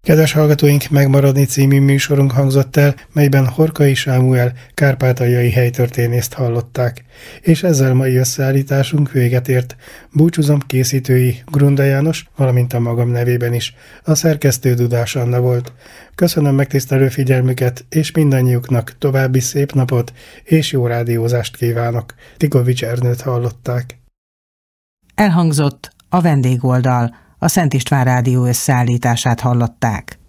Kedves hallgatóink, Megmaradni című műsorunk hangzott el, melyben Horkai Sámuel kárpátaljai helytörténészt hallották. És ezzel mai összeállításunk véget ért. Búcsúzom készítői Grunda János, valamint a magam nevében is. A szerkesztő Dudás Anna volt. Köszönöm megtisztelő figyelmüket, és mindannyiuknak további szép napot és jó rádiózást kívánok. Tigovics Ernőt hallották. Elhangzott a vendégoldal, a Szent István Rádió összeállítását hallották.